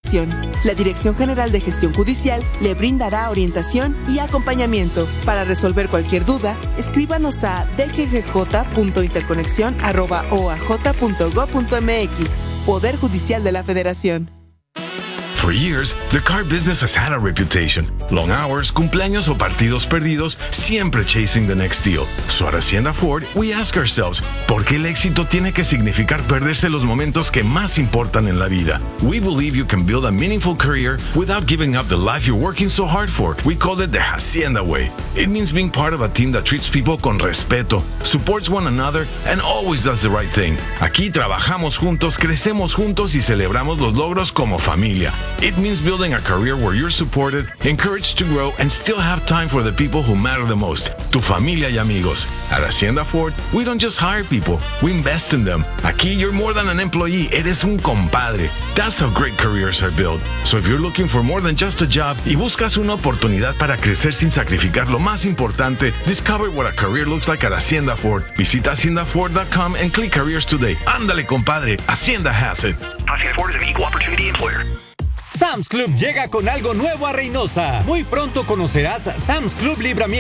La Dirección General de Gestión Judicial le brindará orientación y acompañamiento. Para resolver cualquier duda, escríbanos a dggj.interconexión@oaj.gov.mx. Poder Judicial de la Federación. For years, the car business has had a reputation. Long hours, cumpleaños o partidos perdidos, siempre chasing the next deal. So at Hacienda Ford, we ask ourselves, ¿por qué el éxito tiene que significar perderse los momentos que más importan en la vida? We believe you can build a meaningful career without giving up the life you're working so hard for. We call it the Hacienda Way. It means being part of a team that treats people con respeto, supports one another, and always does the right thing. Aquí trabajamos juntos, crecemos juntos y celebramos los logros como familia. It means building a career where you're supported, encouraged to grow, and still have time for the people who matter the most, tu familia y amigos. At Hacienda Ford, we don't just hire people, we invest in them. Aquí, you're more than an employee, eres un compadre. That's how great careers are built. So if you're looking for more than just a job y buscas una oportunidad para crecer sin sacrificar lo más importante, discover what a career looks like at Hacienda Ford. Visita haciendaford.com and click careers today. Ándale, compadre, Hacienda has it. Hacienda Ford is an equal opportunity employer. Sam's Club llega con algo nuevo a Reynosa. Muy pronto conocerás Sam's Club Libramiento.